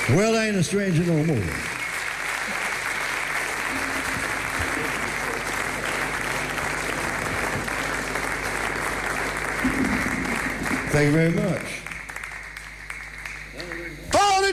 Well, I ain't a stranger no more. Thank you very much.